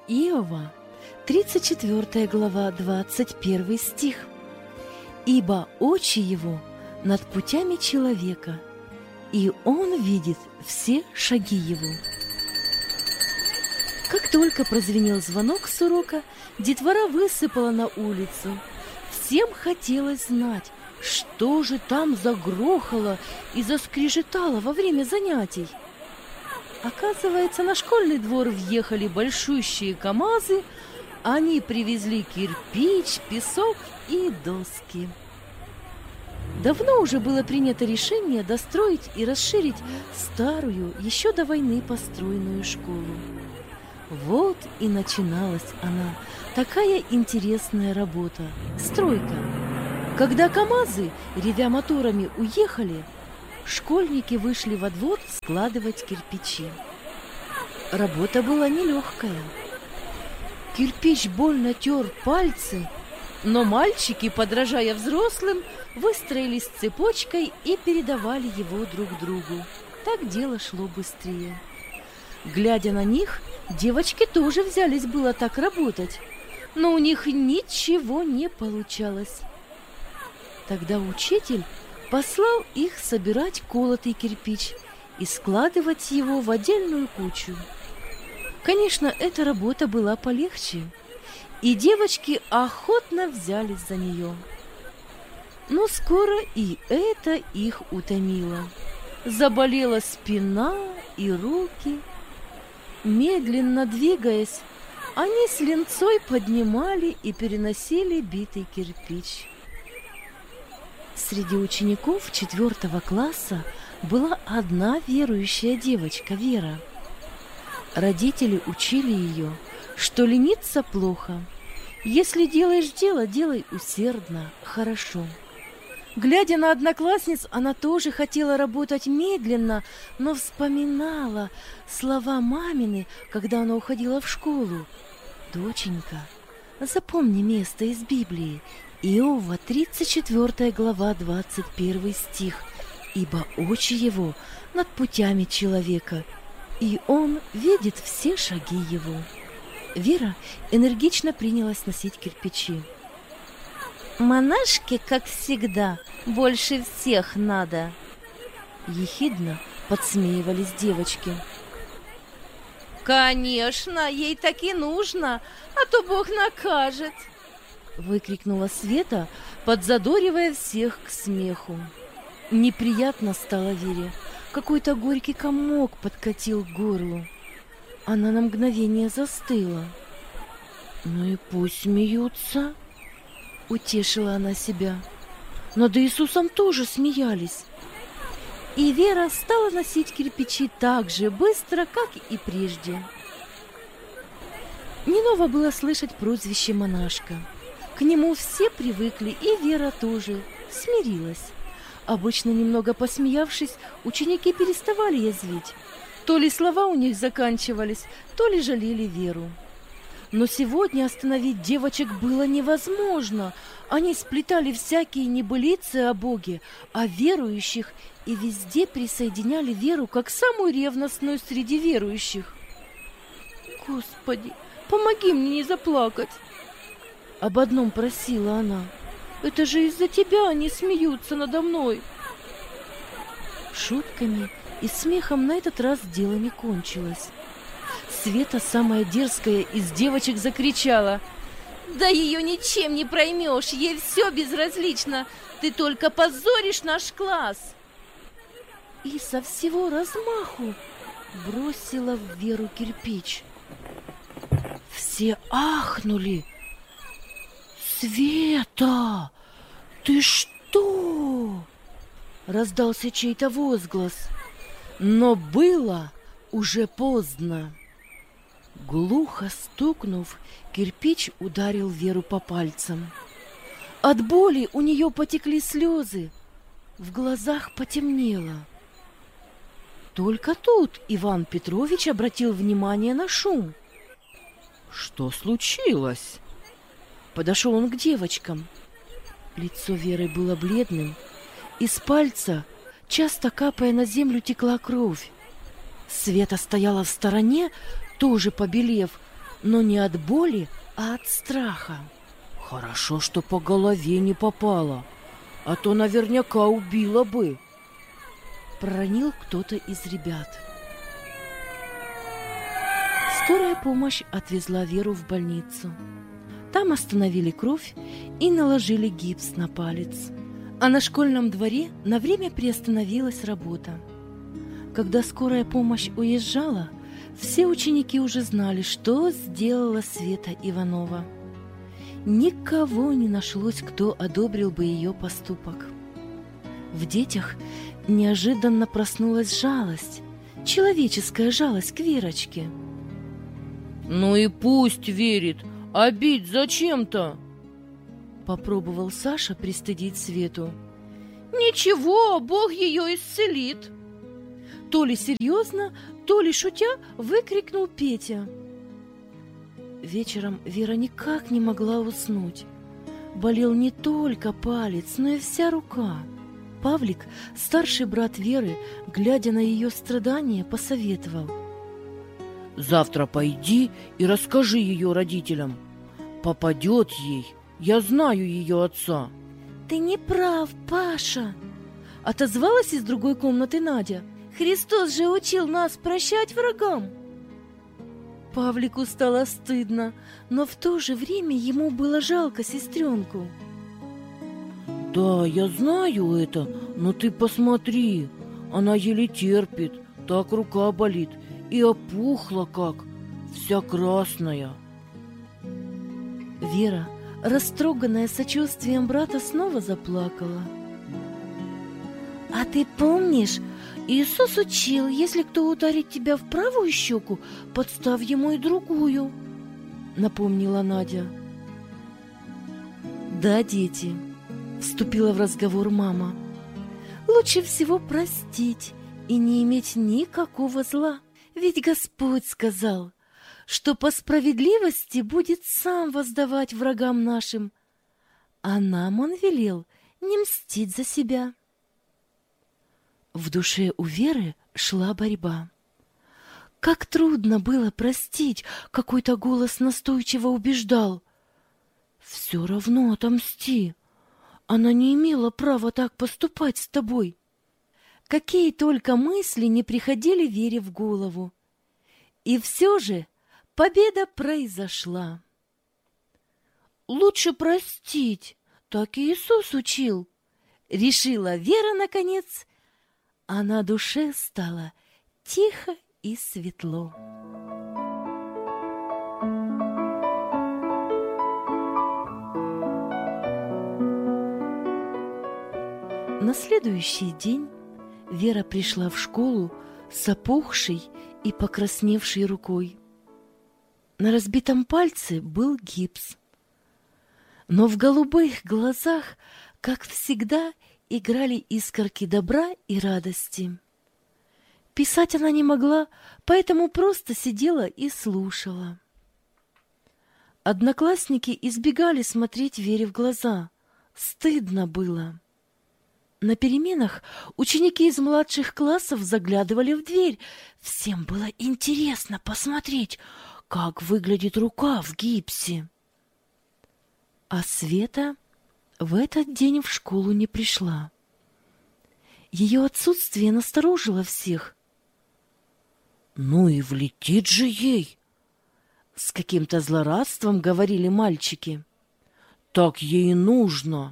Иова, 34 глава, 21 стих. «Ибо очи его над путями человека, и он видит все шаги его». Как только прозвенел звонок с урока, детвора высыпала на улицу. Всем хотелось знать, что же там загрохало и заскрежетало во время занятий. Оказывается, на школьный двор въехали большущие КАМАЗы. Они привезли кирпич, песок и доски. Давно уже было принято решение достроить и расширить старую, еще до войны построенную школу. Вот и начиналась она, такая интересная работа, стройка. Когда КАМАЗы, ревя моторами, уехали, школьники вышли во двор складывать кирпичи. Работа была нелегкая. Кирпич больно тер пальцы, но мальчики, подражая взрослым, выстроились цепочкой и передавали его друг другу. Так дело шло быстрее. Глядя на них, девочки тоже взялись было так работать, но у них ничего не получалось. Тогда учитель послал их собирать колотый кирпич и складывать его в отдельную кучу. Конечно, эта работа была полегче, и девочки охотно взялись за нее. Но скоро и это их утомило. Заболела спина и руки. Медленно двигаясь, они с линцой поднимали и переносили битый кирпич. Среди учеников 4 класса была одна верующая девочка, Вера. Родители учили ее, что лениться плохо. Если делаешь дело, делай усердно, хорошо. Глядя на одноклассниц, она тоже хотела работать медленно, но вспоминала слова мамины, когда она уходила в школу. «Доченька, запомни место из Библии, Иова, 34 глава, 21 стих. Ибо очи его над путями человека, и он видит все шаги его». Вера энергично принялась носить кирпичи. «Монашке, как всегда, больше всех надо!» Ехидно подсмеивались девочки. «Конечно, ей так и нужно, а то Бог накажет!» Выкрикнула Света, подзадоривая всех к смеху. Неприятно стало Вере. Какой-то горький комок подкатил к горлу. Она на мгновение застыла. «Ну и пусть смеются!» Утешила она себя. Над Иисусом тоже смеялись. И Вера стала носить кирпичи так же быстро, как и прежде. Не ново было слышать прозвище монашка. К нему все привыкли, и Вера тоже смирилась. Обычно, немного посмеявшись, ученики переставали язвить. То ли слова у них заканчивались, то ли жалели Веру. Но сегодня остановить девочек было невозможно. Они сплетали всякие небылицы о Боге, о верующих, и везде присоединяли Веру как самую ревностную среди верующих. «Господи, помоги мне не заплакать!» Об одном просила она. «Это же из-за тебя они смеются надо мной!» Шутками и смехом на этот раз дело не кончилось. Света, самая дерзкая из девочек, закричала: «Да ее ничем не проймешь, ей все безразлично, ты только позоришь наш класс!» И со всего размаху бросила в Веру кирпич. Все ахнули. «Света, ты что?» Раздался чей-то возглас, но было уже поздно. Глухо стукнув, кирпич ударил Веру по пальцам. От боли у нее потекли слезы, в глазах потемнело. Только тут Иван Петрович обратил внимание на шум. «Что случилось?» Подошел он к девочкам. Лицо Веры было бледным. Из пальца, часто капая на землю, текла кровь. Света стояла в стороне, тоже побелев, но не от боли, а от страха. Хорошо, что по голове не попало, а то наверняка убила бы. Проронил кто-то из ребят. Скорая помощь отвезла Веру в больницу. Там остановили кровь и наложили гипс на палец. А на школьном дворе на время приостановилась работа. Когда скорая помощь уезжала, все ученики уже знали, что сделала Света Иванова. Никого не нашлось, кто одобрил бы ее поступок. В детях неожиданно проснулась жалость, человеческая жалость к Верочке. Ну и пусть верит, а бить зачем-то? Попробовал Саша пристыдить Свету. Ничего, Бог ее исцелит. То ли серьезно, то ли шутя выкрикнул Петя. Вечером Вера никак не могла уснуть. Болел не только палец, но и вся рука. Павлик, старший брат Веры, глядя на ее страдания, посоветовал. Завтра пойди и расскажи ее родителям. Попадет ей, я знаю ее отца. Ты не прав, Паша, отозвалась из другой комнаты Надя. Христос же учил нас прощать врагам. Павлику стало стыдно, но в то же время ему было жалко сестренку. Да, я знаю это, но ты посмотри, она еле терпит, так рука болит и опухла как, вся красная. Вера, растроганная сочувствием брата, снова заплакала. А ты помнишь, Иисус учил, если кто ударит тебя в правую щеку, подставь ему и другую, напомнила Надя. Да, дети, вступила в разговор мама. Лучше всего простить и не иметь никакого зла. Ведь Господь сказал, что по справедливости будет сам воздавать врагам нашим, а нам Он велел не мстить за себя. В душе у Веры шла борьба. Как трудно было простить, какой-то голос настойчиво убеждал. Все равно отомсти. Она не имела права так поступать с тобой. Какие только мысли не приходили Вере в голову. И все же победа произошла. Лучше простить, так и Иисус учил, решила Вера наконец, а на душе стало тихо и светло. На следующий день Вера пришла в школу с опухшей и покрасневшей рукой. На разбитом пальце был гипс. Но в голубых глазах, как всегда, играли искорки добра и радости. Писать она не могла, поэтому просто сидела и слушала. Одноклассники избегали смотреть Вере в глаза. Стыдно было. На переменах ученики из младших классов заглядывали в дверь. Всем было интересно посмотреть, как выглядит рука в гипсе. А Света в этот день в школу не пришла. Ее отсутствие насторожило всех. Ну и влетит же ей! С каким-то злорадством говорили мальчики. Так ей нужно!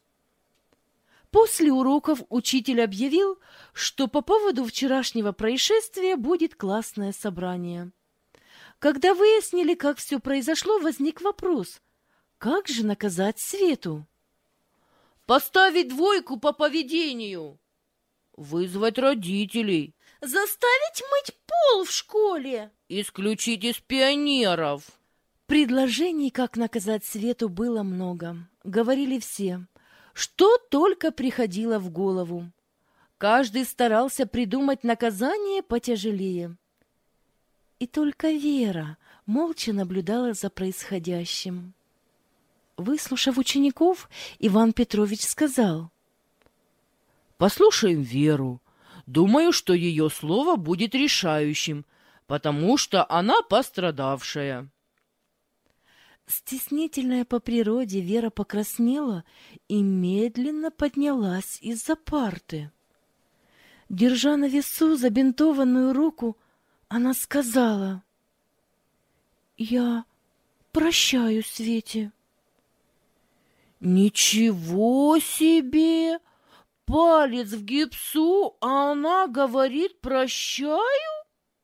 После уроков учитель объявил, что по поводу вчерашнего происшествия будет классное собрание. Когда выяснили, как все произошло, возник вопрос, как же наказать Свету? Поставить 2 по поведению. Вызвать родителей. Заставить мыть пол в школе. Исключить из пионеров. Предложений, как наказать Свету, было много. Говорили все, что только приходило в голову. Каждый старался придумать наказание потяжелее. И только Вера молча наблюдала за происходящим. Выслушав учеников, Иван Петрович сказал: «Послушаем Веру. Думаю, что ее слово будет решающим, потому что она пострадавшая. Стеснительная по природе, Вера покраснела и медленно поднялась из-за парты. Держа на весу забинтованную руку, она сказала: «Я прощаю Свете». Ничего себе! Палец в гипсу, а она говорит «прощаю»?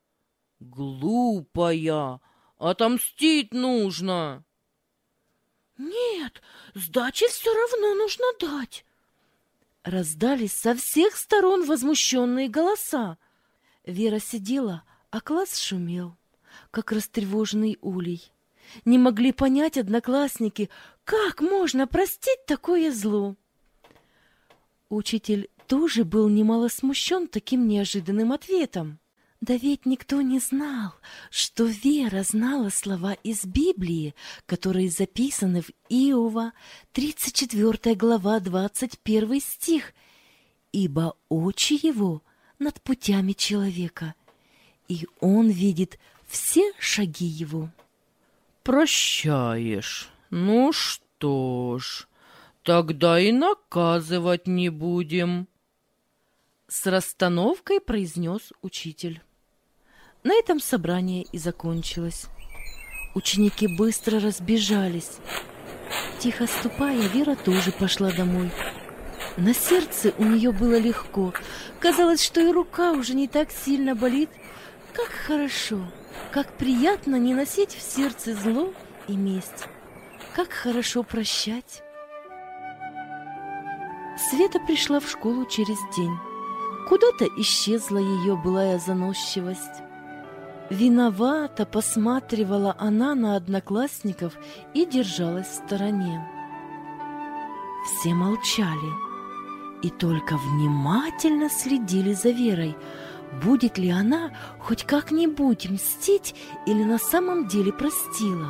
Глупая! Отомстить нужно! «Нет, сдачи все равно нужно дать!» Раздались со всех сторон возмущенные голоса. Вера сидела, а класс шумел, как растревоженный улей. Не могли понять одноклассники, как можно простить такое зло. Учитель тоже был немало смущен таким неожиданным ответом. Да ведь никто не знал, что Вера знала слова из Библии, которые записаны в Иова, 34 глава, 21 стих. «Ибо очи его над путями человека, и он видит все шаги его». Прощаешь. Ну что ж, тогда и наказывать не будем. С расстановкой произнес учитель. На этом собрание и закончилось. Ученики быстро разбежались. Тихо ступая, Вера тоже пошла домой. На сердце у нее было легко. Казалось, что и рука уже не так сильно болит. Как хорошо, как приятно не носить в сердце зло и месть. Как хорошо прощать. Света пришла в школу через день. Куда-то исчезла ее былая заносчивость. Виновато посматривала она на одноклассников и держалась в стороне. Все молчали и только внимательно следили за Верой, будет ли она хоть как-нибудь мстить или на самом деле простила.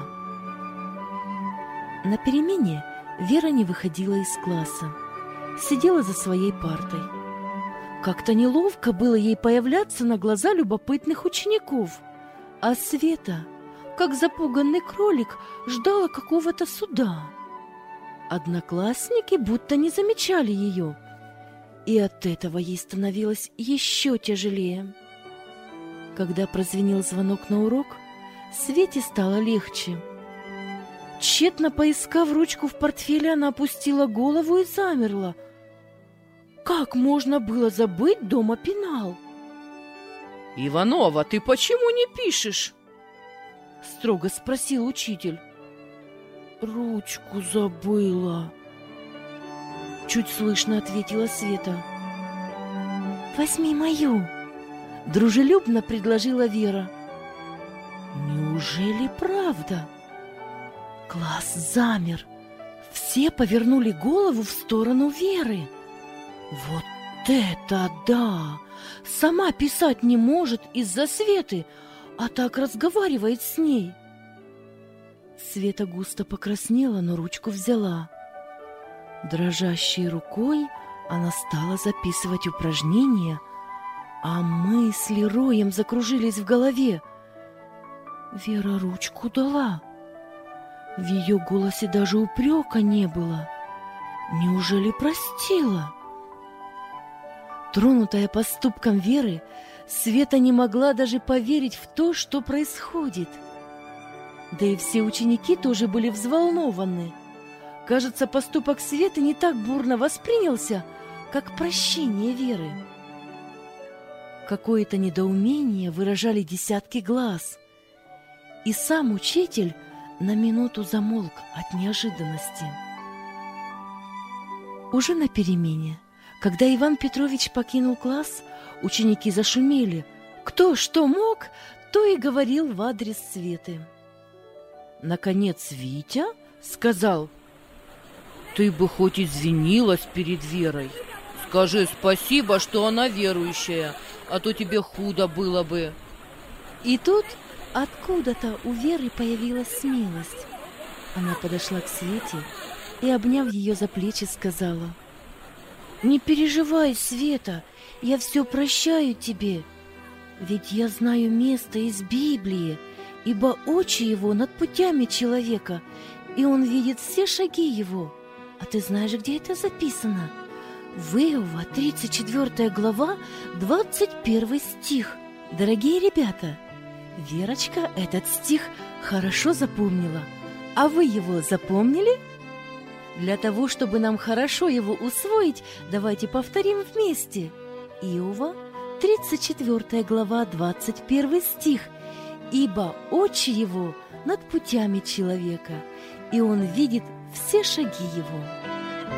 На перемене Вера не выходила из класса, сидела за своей партой. Как-то неловко было ей появляться на глаза любопытных учеников, а Света, как запуганный кролик, ждала какого-то суда. Одноклассники будто не замечали ее, и от этого ей становилось еще тяжелее. Когда прозвенел звонок на урок, Свете стало легче. Тщетно поискав ручку в портфеле, она опустила голову и замерла. Как можно было забыть дома пенал? Иванова, ты почему не пишешь? Строго спросил учитель. Ручку забыла. Чуть слышно ответила Света. Возьми мою. Дружелюбно предложила Вера. Неужели правда? Класс замер. Все повернули голову в сторону Веры. Вот это да! Сама писать не может из-за Светы, а так разговаривает с ней. Света густо покраснела, но ручку взяла. Дрожащей рукой она стала записывать упражнения, а мысли роем закружились в голове. Вера ручку дала. В ее голосе даже упрека не было. Неужели простила? Тронутая поступком Веры, Света не могла даже поверить в то, что происходит. Да и все ученики тоже были взволнованы. Кажется, поступок Светы не так бурно воспринялся, как прощение Веры. Какое-то недоумение выражали десятки глаз. И сам учитель на минуту замолк от неожиданности. Уже на перемене, когда Иван Петрович покинул класс, ученики зашумели. Кто что мог, то и говорил в адрес Светы. Наконец Витя сказал: ты бы хоть извинилась перед Верой. Скажи спасибо, что она верующая, а то тебе худо было бы. И тут откуда-то у Веры появилась смелость. Она подошла к Свете и, обняв ее за плечи, сказала: «Не переживай, Света, я все прощаю тебе. Ведь я знаю место из Библии, ибо очи его над путями человека, и он видит все шаги его. А ты знаешь, где это записано? В Иова, 34 глава, 21 стих. Дорогие ребята, Верочка этот стих хорошо запомнила. А вы его запомнили? Для того, чтобы нам хорошо его усвоить, давайте повторим вместе. Иова, 34 глава, 21 стих. «Ибо очи его над путями человека, и он видит все шаги его».